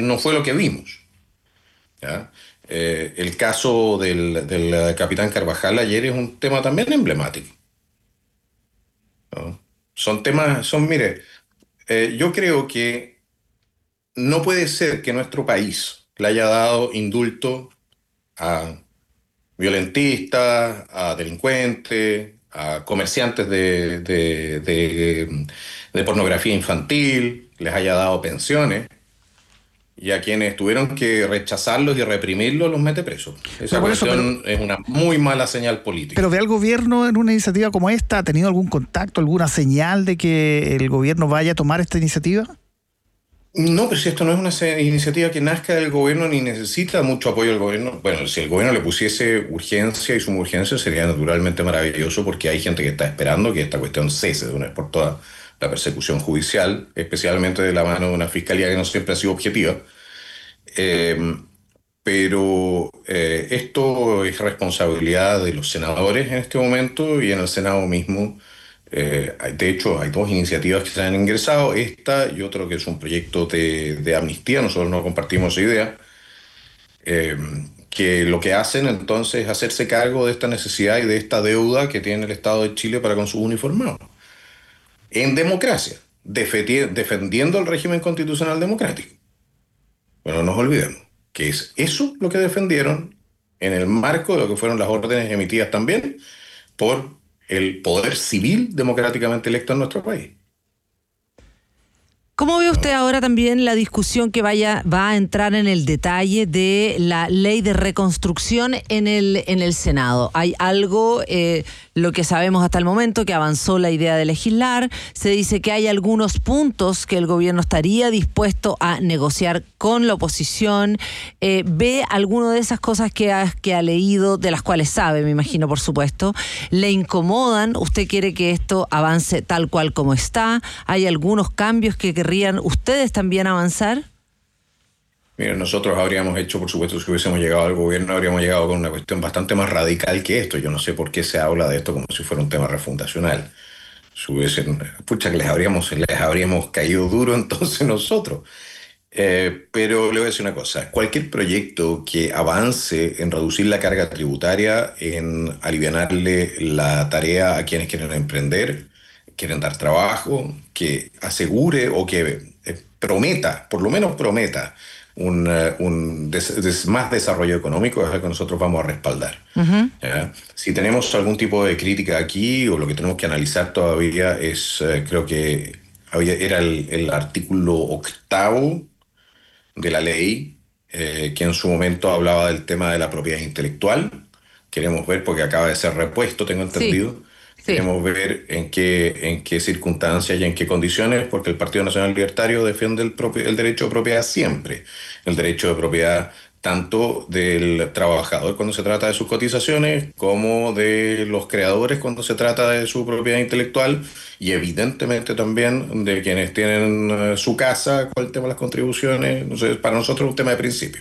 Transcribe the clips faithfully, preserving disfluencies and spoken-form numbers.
no fue lo que vimos. ¿Ya? Eh, el caso del, del capitán Carvajal ayer es un tema también emblemático, ¿no? Son temas, son, mire, eh, yo creo que no puede ser que nuestro país le haya dado indulto a violentistas, a delincuentes, a comerciantes de, de, de, de pornografía infantil, les haya dado pensiones, y a quienes tuvieron que rechazarlos y reprimirlos los mete presos. Esa Pero por eso, pero, cuestión es una muy mala señal política. pero ve al gobierno en una iniciativa como esta, ¿ha tenido algún contacto, alguna señal de que el gobierno vaya a tomar esta iniciativa? No, pero si esto no es una se- iniciativa que nazca del gobierno ni necesita mucho apoyo del gobierno. Bueno, si el gobierno le pusiese urgencia y suma urgencia sería naturalmente maravilloso, porque hay gente que está esperando que esta cuestión cese de una vez por todas, la persecución judicial, especialmente de la mano de una fiscalía que no siempre ha sido objetiva. Eh, pero eh, esto es responsabilidad de los senadores en este momento, y en el Senado mismo. Eh, hay- de hecho, hay dos iniciativas que se han ingresado, esta y otro que es un proyecto de, de amnistía. Nosotros no compartimos esa idea, eh, que lo que hacen entonces es hacerse cargo de esta necesidad y de esta deuda que tiene el Estado de Chile para con sus uniformados. En democracia, defendi- defendiendo el régimen constitucional democrático. Pero no nos olvidemos que es eso lo que defendieron en el marco de lo que fueron las órdenes emitidas también por el poder civil democráticamente electo en nuestro país. ¿Cómo ve usted ahora también la discusión que vaya va a entrar en el detalle de la ley de reconstrucción en el en el Senado? Hay algo, eh, lo que sabemos hasta el momento, que avanzó la idea de legislar. Se dice que hay algunos puntos que el gobierno estaría dispuesto a negociar con la oposición. Eh, ¿Ve alguna de esas cosas que ha, que ha leído, de las cuales sabe, me imagino, por supuesto? ¿Le incomodan? ¿Usted quiere que esto avance tal cual como está? ¿Hay algunos cambios que querrían ustedes también avanzar? Miren, nosotros habríamos hecho, por supuesto, si hubiésemos llegado al gobierno, habríamos llegado con una cuestión bastante más radical que esto. Yo no sé por qué se habla de esto como si fuera un tema refundacional. Si hubiesen, pucha, que les habríamos, les habríamos caído duro entonces nosotros. Eh, pero le voy a decir una cosa: cualquier proyecto que avance en reducir la carga tributaria, en alivianarle la tarea a quienes quieren emprender, quieren dar trabajo, que asegure o que eh, prometa, por lo menos prometa, un, eh, un des- des- más desarrollo económico, es algo que nosotros vamos a respaldar. Uh-huh. ¿Ya? Si tenemos algún tipo de crítica aquí, o lo que tenemos que analizar todavía es, eh, creo que había, era el, el artículo octavo de la ley, eh, que en su momento hablaba del tema de la propiedad intelectual. Queremos ver, porque acaba de ser repuesto, tengo Sí, entendido. sí. Queremos ver en qué, en qué circunstancias y en qué condiciones, porque el Partido Nacional Libertario defiende el, propio, el derecho de propiedad siempre. El derecho de propiedad tanto del trabajador cuando se trata de sus cotizaciones, como de los creadores cuando se trata de su propiedad intelectual, y evidentemente también de quienes tienen eh, su casa con el tema de las contribuciones. Entonces, para nosotros es un tema de principio.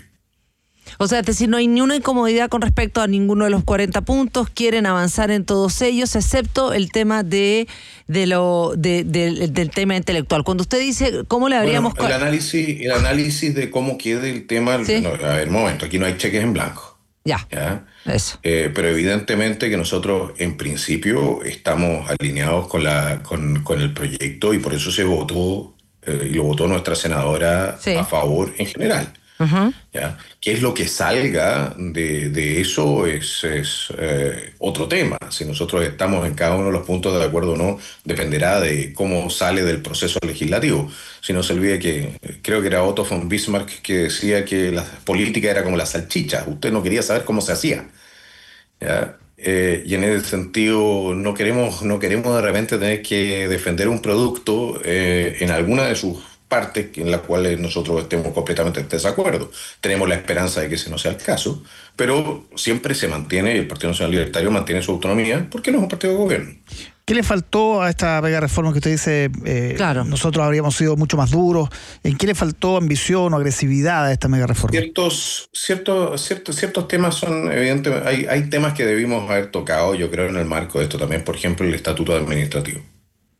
O sea, es decir, no hay ni una incomodidad con respecto a ninguno de los cuarenta puntos, quieren avanzar en todos ellos, excepto el tema de, de lo de, de, del tema intelectual. Cuando usted dice, ¿cómo le habríamos... Bueno, el análisis, el análisis de cómo quede el tema... ¿Sí? No, a ver, un momento, aquí no hay cheques en blanco. Ya, ¿Ya? eso. Eh, pero evidentemente que nosotros en principio estamos alineados con, la, con, con el proyecto, y por eso se votó, eh, y lo votó nuestra senadora Sí. a favor en general. Uh-huh. ¿Ya? ¿Qué es lo que salga de, de eso? Es, es eh, otro tema. Si nosotros estamos en cada uno de los puntos de acuerdo o no, dependerá de cómo sale del proceso legislativo. Si no se olvide que, creo que era Otto von Bismarck que decía que la política era como la salchicha, usted no quería saber cómo se hacía. ¿Ya? Eh, y en ese sentido no queremos, no queremos de repente tener que defender un producto eh, en alguna de sus partes en las cuales nosotros estemos completamente en desacuerdo. Tenemos la esperanza de que ese no sea el caso, pero siempre se mantiene, y el Partido Nacional Libertario mantiene su autonomía, porque no es un partido de gobierno. ¿Qué le faltó a esta mega reforma que usted dice, eh, Claro. nosotros habríamos sido mucho más duros? ¿En qué le faltó ambición o agresividad a esta mega reforma? Ciertos, ciertos, ciertos, ciertos temas son evidentemente, hay, hay temas que debimos haber tocado, yo creo, en el marco de esto también. Por ejemplo, el estatuto administrativo.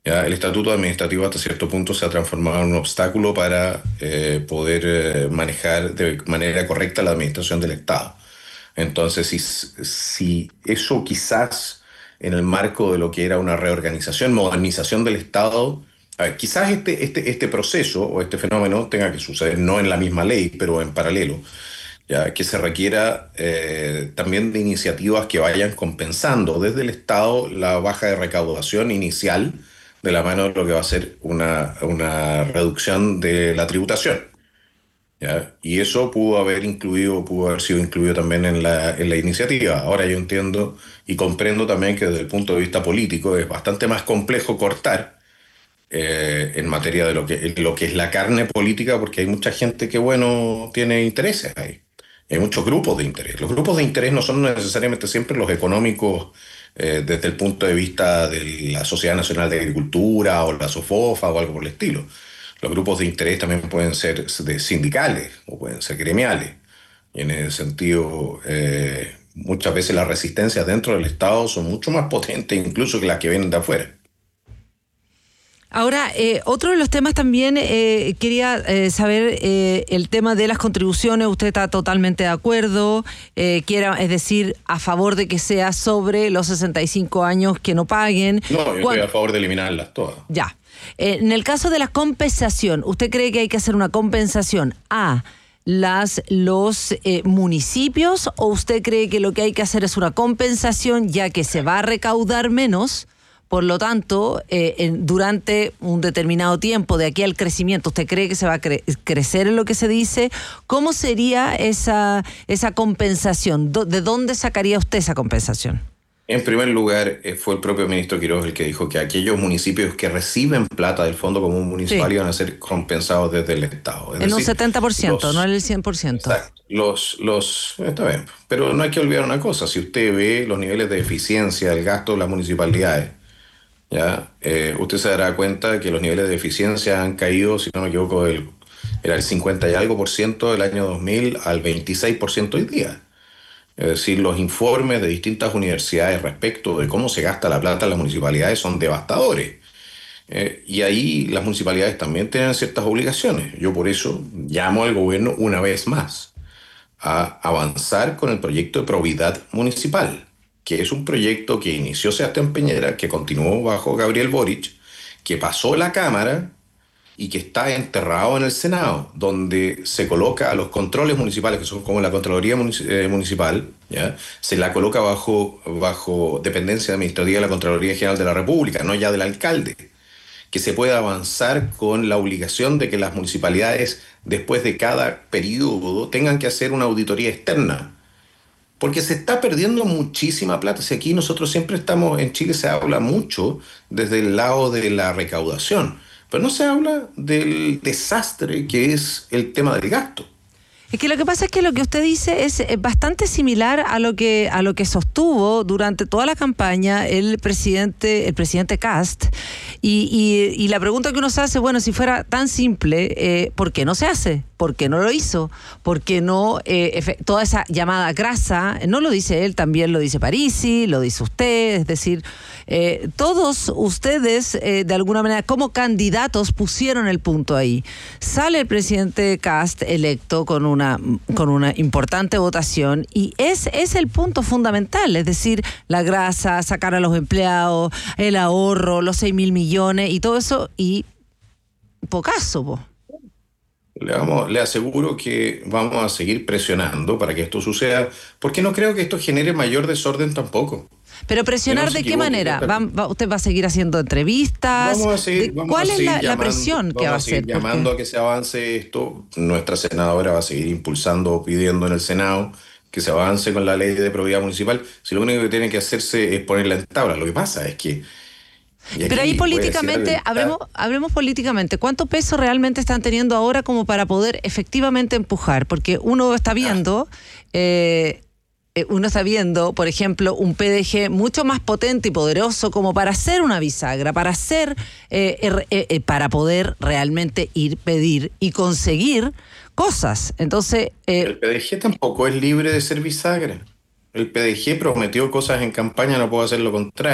Ya, el estatuto administrativo hasta cierto punto se ha transformado en un obstáculo para eh, poder eh, manejar de manera correcta la administración del Estado. Entonces, si, si eso quizás en el marco de lo que era una reorganización, modernización del Estado, a ver, quizás este, este, este proceso o este fenómeno tenga que suceder no en la misma ley, pero en paralelo, ya que se requiera eh, también de iniciativas que vayan compensando desde el Estado la baja de recaudación inicial de la mano de lo que va a ser una, una reducción de la tributación. ¿Ya? Y eso pudo haber incluido, pudo haber sido incluido también en la, en la iniciativa. Ahora yo entiendo y comprendo también que desde el punto de vista político es bastante más complejo cortar eh, en materia de lo que, lo que es la carne política, porque hay mucha gente que, bueno, tiene intereses ahí. Hay muchos grupos de interés. Los grupos de interés no son necesariamente siempre los económicos eh, desde el punto de vista de la Sociedad Nacional de Agricultura o la SOFOFA o algo por el estilo. Los grupos de interés también pueden ser de sindicales o pueden ser gremiales. Y en ese sentido, eh, muchas veces las resistencias dentro del Estado son mucho más potentes incluso que las que vienen de afuera. Ahora, eh, otro de los temas también, eh, quería eh, saber eh, el tema de las contribuciones. Usted está totalmente de acuerdo, eh, quiera, es decir, a favor de que sea sobre los sesenta y cinco años que no paguen. No, yo estoy a favor de eliminarlas todas. Ya. Eh, en el caso de la compensación, ¿usted cree que hay que hacer una compensación a las los eh, municipios o usted cree que lo que hay que hacer es una compensación ya que se va a recaudar menos? Por lo tanto, eh, en, durante un determinado tiempo, de aquí al crecimiento, ¿usted cree que se va a cre- crecer en lo que se dice? ¿Cómo sería esa, esa compensación? ¿De dónde sacaría usted esa compensación? En primer lugar, eh, fue el propio ministro Quiroz el que dijo que aquellos municipios que reciben plata del Fondo Común Municipal sí. iban a ser compensados desde el Estado. Es en decir, un setenta por ciento, los, no en el cien por ciento. Exacto. Los, los, está bien, pero no hay que olvidar una cosa. Si usted ve los niveles de eficiencia del gasto de las municipalidades, ¿ya? Eh, usted se dará cuenta que los niveles de eficiencia han caído, si no me equivoco, el, era el cincuenta y algo por ciento del año dos mil al veintiséis por ciento hoy día. Es decir, los informes de distintas universidades respecto de cómo se gasta la plata en las municipalidades son devastadores. Eh, y ahí las municipalidades también tienen ciertas obligaciones. Yo por eso llamo al gobierno una vez más a avanzar con el proyecto de probidad municipal, que es un proyecto que inició Sebastián Piñera, que continuó bajo Gabriel Boric, que pasó la Cámara y que está enterrado en el Senado, donde se coloca a los controles municipales, que son como la Contraloría Municipal, ¿ya? Se la coloca bajo, bajo dependencia administrativa de la Contraloría General de la República, no ya del alcalde, que se pueda avanzar con la obligación de que las municipalidades, después de cada periodo, tengan que hacer una auditoría externa. Porque se está perdiendo muchísima plata. Si aquí nosotros siempre estamos, en Chile se habla mucho desde el lado de la recaudación, pero no se habla del desastre que es el tema del gasto. Es que lo que pasa es que lo que usted dice es bastante similar a lo que a lo que sostuvo durante toda la campaña el presidente el presidente Kast y, y, y la pregunta que uno se hace, bueno, si fuera tan simple, eh, ¿por qué no se hace? ¿Por qué no lo hizo? ¿Por qué no eh, toda esa llamada grasa? No lo dice él, también lo dice Parisi, lo dice usted, es decir, eh, todos ustedes eh, de alguna manera como candidatos pusieron el punto ahí. Sale el presidente Kast electo con una con una importante votación y es, es el punto fundamental, es decir, la grasa, sacar a los empleados, el ahorro, los seis mil millones y todo eso, y pocaso, po. Le, vamos, le aseguro que vamos a seguir presionando para que esto suceda, porque no creo que esto genere mayor desorden tampoco. Pero presionar, ¿de qué manera? ¿Va, va, ¿Usted va a seguir haciendo entrevistas? Vamos a seguir, vamos ¿Cuál a es seguir la, llamando, la presión que va a hacer? Llamando a que se avance esto. Nuestra senadora va a seguir impulsando o pidiendo en el Senado que se avance con la ley de probidad municipal. Si lo único que tiene que hacerse es ponerla en tabla. Lo que pasa es que... Pero ahí políticamente, hablemos, hablemos políticamente, ¿cuánto peso realmente están teniendo ahora como para poder efectivamente empujar? Porque uno está viendo... Eh, uno está viendo, por ejemplo, un P D G mucho más potente y poderoso como para hacer una bisagra, para hacer, eh, eh, eh, para poder realmente ir, pedir y conseguir cosas. Entonces, eh, el P D G tampoco es libre de ser bisagra. El P D G prometió cosas en campaña, no puede hacer lo contrario.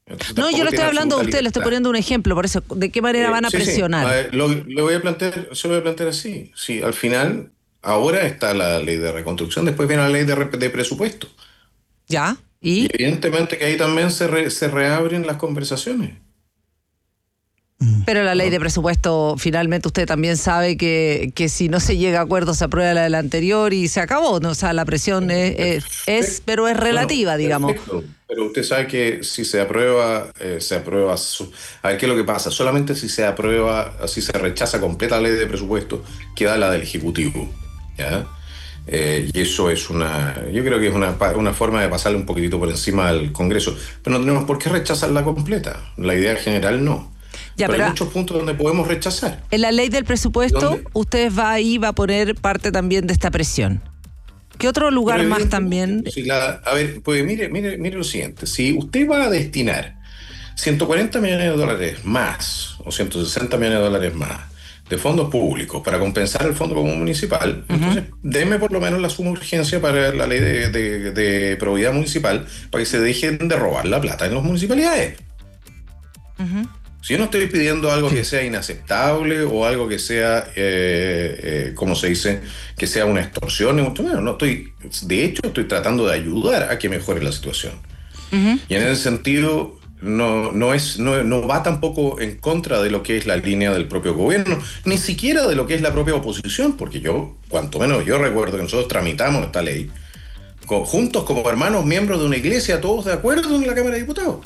Entonces, No, yo lo estoy hablando a usted, le estoy poniendo un ejemplo, por eso, ¿de qué manera eh, van a sí, presionar? Sí. A ver, lo, lo voy a plantear, se lo voy a plantear así. Sí, al final, ahora está la ley de reconstrucción, después viene la ley de, re- de presupuesto. ¿Ya? Y ¿Y? evidentemente que ahí también se, re- se reabren las conversaciones. Pero la ley ¿no? de presupuesto, finalmente usted también sabe que, que si no se llega a acuerdo se aprueba la del anterior y se acabó, ¿no? O sea, la presión es, es, es pero es relativa, Bueno, digamos. perfecto. Pero usted sabe que si se aprueba, eh, se aprueba. su- A ver, ¿qué es lo que pasa? Solamente si se aprueba, si se rechaza completa la ley de presupuesto, queda la del Ejecutivo. ¿Ya? Eh, y eso es una. Yo creo que es una, pa- una forma de pasarle un poquitito por encima al Congreso. Pero no tenemos por qué rechazarla completa. La idea general no. Ya, pero pero hay muchos puntos donde podemos rechazar. en la ley del presupuesto, ¿Dónde? usted va ahí, va a poner parte también de esta presión. ¿Qué otro lugar Pero más evidentemente, también? si la- a ver, pues mire, mire, mire lo siguiente. Si usted va a destinar ciento cuarenta millones de dólares más o ciento sesenta millones de dólares más de fondos públicos para compensar el fondo común municipal, uh-huh. entonces deme por lo menos la suma urgencia para la ley de, de, de probidad municipal para que se dejen de robar la plata en las municipalidades. Uh-huh. Si yo no estoy pidiendo algo que sea inaceptable o algo que sea, eh, eh, como se dice, que sea una extorsión, bueno, no estoy, de hecho estoy tratando de ayudar a que mejore la situación. Uh-huh. Y en ese sentido no, no, es, no, no va tampoco en contra de lo que es la línea del propio gobierno, ni siquiera de lo que es la propia oposición, porque yo, cuanto menos yo recuerdo que nosotros tramitamos esta ley, juntos como hermanos miembros de una iglesia, todos de acuerdo en la Cámara de Diputados.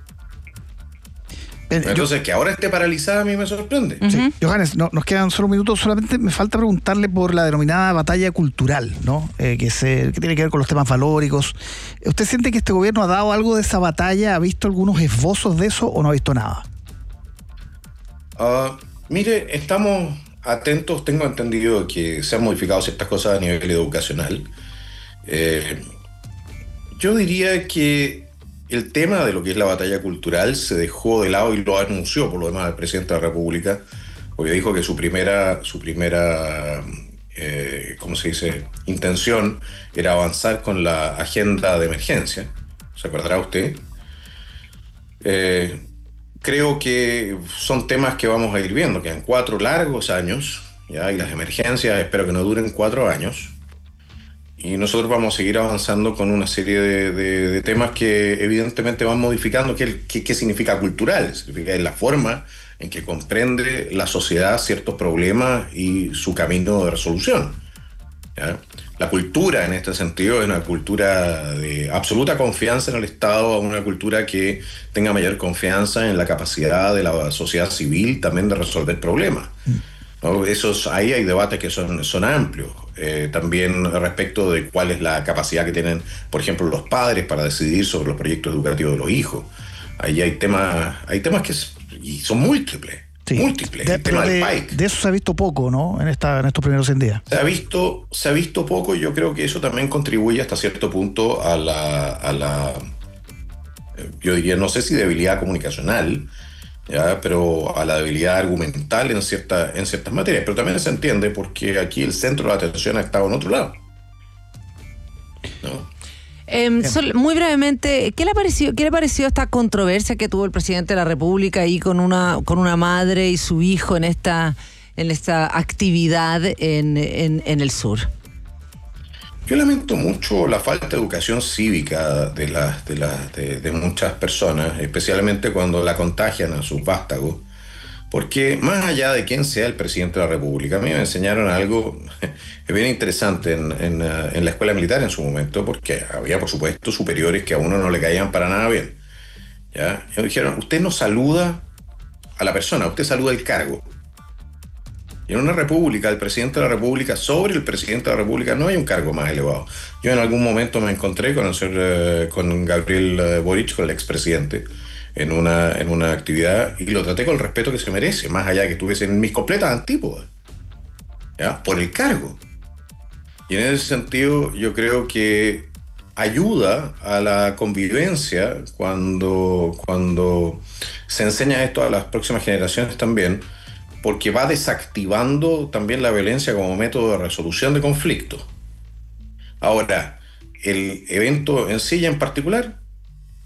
Entonces, que ahora esté paralizada a mí me sorprende. Sí. Uh-huh. Johannes, no, nos quedan solo minutos. Solamente me falta preguntarle por la denominada batalla cultural, ¿no? Eh, que, se, que tiene que ver con los temas valóricos. ¿Usted siente que este gobierno ha dado algo de esa batalla? ¿Ha visto algunos esbozos de eso o no ha visto nada? Uh, mire, estamos atentos. Tengo entendido que se han modificado ciertas cosas a nivel educacional. Eh, yo diría que el tema de lo que es la batalla cultural se dejó de lado y lo anunció por lo demás el presidente de la República, porque dijo que su primera, su primera eh, ¿cómo se dice?, intención era avanzar con la agenda de emergencia. ¿Se acordará usted? Eh, creo que son temas que vamos a ir viendo, que en cuatro largos años, ¿ya? Y las emergencias espero que no duren cuatro años. Y nosotros vamos a seguir avanzando con una serie de, de, de temas que evidentemente van modificando qué, qué, qué significa cultural. Significa la forma en que comprende la sociedad ciertos problemas y su camino de resolución. ¿Ya? La cultura en este sentido es una cultura de absoluta confianza en el Estado, una cultura que tenga mayor confianza en la capacidad de la sociedad civil también de resolver problemas. ¿No? Esos, ahí hay debates que son, son amplios. Eh, también respecto de cuál es la capacidad que tienen, por ejemplo, los padres para decidir sobre los proyectos educativos de los hijos. Ahí hay temas, hay temas que y son múltiples. Sí. Múltiples. De, el tema de, del P A I C. De eso se ha visto poco, ¿no? En, esta, en estos primeros cien días. Se ha visto, se ha visto poco y yo creo que eso también contribuye hasta cierto punto a la, a la yo diría, no sé si debilidad comunicacional, ¿ya? Pero a la debilidad argumental en, cierta, en ciertas materias. Pero también se entiende porque aquí el centro de la atención ha estado en otro lado, ¿no? Eh, sol, muy brevemente, ¿qué le pareció, qué le pareció esta controversia que tuvo el presidente de la República ahí con una, con una madre y su hijo en esta, en esta actividad en, en, en el sur? Yo lamento mucho la falta de educación cívica de, la, de, la, de, de muchas personas, especialmente cuando la contagian a sus vástagos, porque más allá de quién sea el presidente de la República, a mí me enseñaron algo bien interesante en, en, en la escuela militar en su momento, porque había, por supuesto, superiores que a uno no le caían para nada bien, ¿ya? Y me dijeron, usted no saluda a la persona, usted saluda el cargo. Y en una república, el presidente de la república, sobre el presidente de la república, no hay un cargo más elevado. Yo en algún momento me encontré con, el señor, con Gabriel Boric, con el expresidente, en una, en una actividad, y lo traté con el respeto que se merece, más allá de que estuviese en mis completas antípodas, ¿ya? Por el cargo. Y en ese sentido, yo creo que ayuda a la convivencia cuando, cuando se enseña esto a las próximas generaciones también, porque va desactivando también la violencia como método de resolución de conflictos. Ahora, el evento en sí y en particular,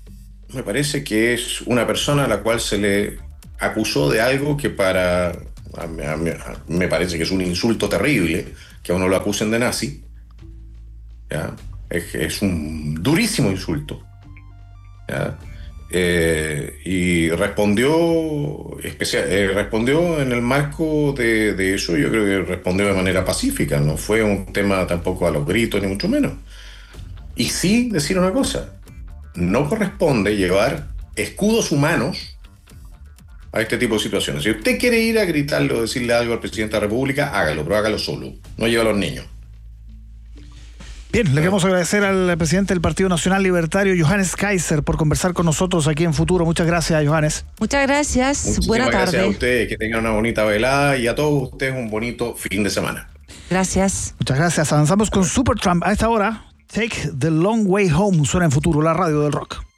me parece que es una persona a la cual se le acusó de algo que para... A mí, a mí, a, me parece que es un insulto terrible que a uno lo acusen de nazi. ¿Ya? Es, es un durísimo insulto. ¿Ya? Eh, y respondió especial, eh, respondió en el marco de, de eso. Yo creo que respondió de manera pacífica, no fue un tema tampoco a los gritos ni mucho menos. Y sí decir una cosa: no corresponde llevar escudos humanos a este tipo de situaciones. Si usted quiere ir a gritarle o decirle algo al presidente de la República, hágalo, pero hágalo solo, no lleve a los niños. Bien, le queremos agradecer al presidente del Partido Nacional Libertario, Johannes Kaiser, por conversar con nosotros aquí en Futuro. Muchas gracias, Johannes. Muchas gracias. Muchísimas Buena tarde. Gracias a ustedes, que tengan una bonita velada, y a todos ustedes un bonito fin de semana. Gracias. Muchas gracias. Avanzamos con Supertramp a esta hora. Take the Long Way Home suena en Futuro, la radio del rock.